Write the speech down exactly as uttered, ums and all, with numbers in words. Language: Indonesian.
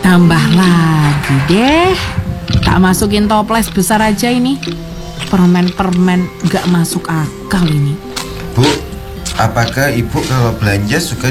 Nambah lagi deh. Tak masukin toples besar aja ini. Permen-permen gak masuk akal ini. Bu, apakah ibu kalau belanja suka